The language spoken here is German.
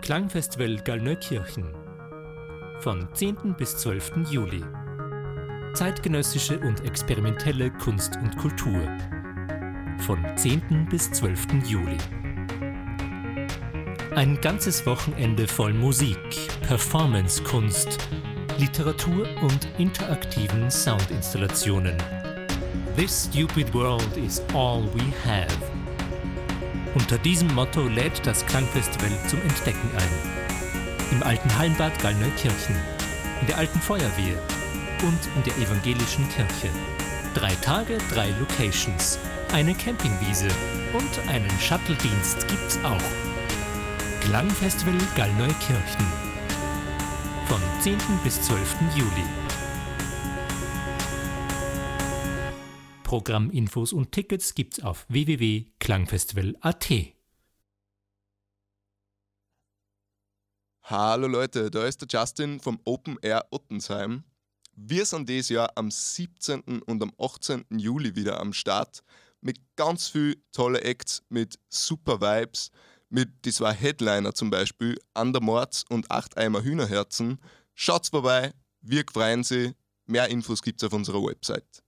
Klangfestival Gallneukirchen von 10. bis 12. Juli. Zeitgenössische und experimentelle Kunst und Kultur von 10. bis 12. Juli. Ein ganzes Wochenende voll Musik, Performancekunst, Literatur und interaktiven Soundinstallationen. This stupid world is all we have. Unter diesem Motto lädt das Klangfestival zum Entdecken ein. Im alten Hallenbad Gallneukirchen, in der alten Feuerwehr und in der evangelischen Kirche. 3 Tage, 3 Locations, eine Campingwiese und einen Shuttle-Dienst gibt's auch. Klangfestival Gallneukirchen von 10. bis 12. Juli. Programminfos und Tickets gibt's auf www.klangfestival.at. Hallo Leute, da ist der Justin vom Open Air Ottensheim. Wir sind dieses Jahr am 17. und am 18. Juli wieder am Start mit ganz viel tolle Acts, mit super Vibes, mit die 2 Headliner zum Beispiel, Andermords und 8 Eimer Hühnerherzen. Schaut's vorbei, wir freuen Sie. Mehr Infos gibt's auf unserer Website.